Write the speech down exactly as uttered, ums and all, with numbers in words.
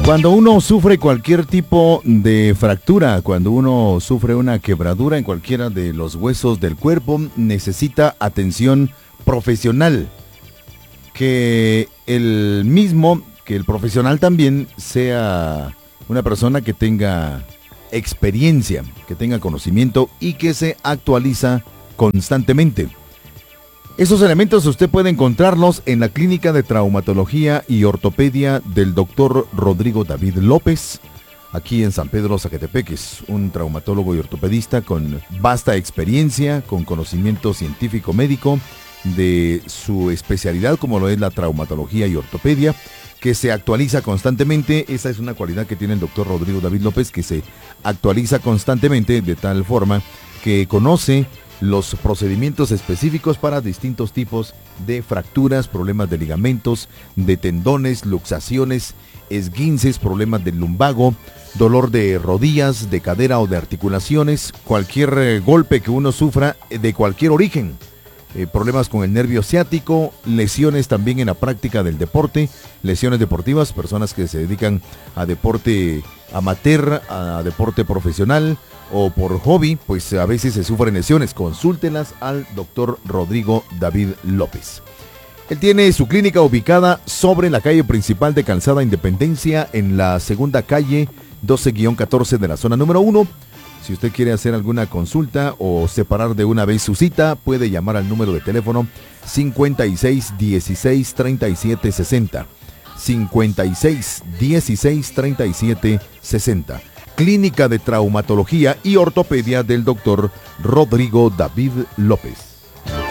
Cuando uno sufre cualquier tipo de fractura, cuando uno sufre una quebradura en cualquiera de los huesos del cuerpo, necesita atención profesional. Que el mismo, que el profesional también sea una persona que tenga experiencia, que tenga conocimiento y que se actualiza constantemente. Esos elementos usted puede encontrarlos en la Clínica de Traumatología y Ortopedia del doctor Rodrigo David López, aquí en San Pedro Zacatepec. Es un traumatólogo y ortopedista con vasta experiencia, con conocimiento científico médico de su especialidad, como lo es la traumatología y ortopedia, que se actualiza constantemente. Esa es una cualidad que tiene el doctor Rodrigo David López, que se actualiza constantemente de tal forma que conoce los procedimientos específicos para distintos tipos de fracturas, problemas de ligamentos, de tendones, luxaciones, esguinces, problemas del lumbago, dolor de rodillas, de cadera o de articulaciones, cualquier eh, golpe que uno sufra eh, de cualquier origen, eh, problemas con el nervio ciático, lesiones también en la práctica del deporte, lesiones deportivas, personas que se dedican a deporte amateur, a deporte profesional o por hobby, pues a veces se sufren lesiones. Consúltenlas al doctor Rodrigo David López. Él tiene su clínica ubicada sobre la calle principal de Calzada Independencia, en la segunda calle doce catorce de la zona número uno. Si usted quiere hacer alguna consulta o separar de una vez su cita, puede llamar al número de teléfono cincuenta y seis dieciséis treinta y siete sesenta. cincuenta y seis dieciséis treinta y siete sesenta. Clínica de Traumatología y Ortopedia del doctor Rodrigo David López.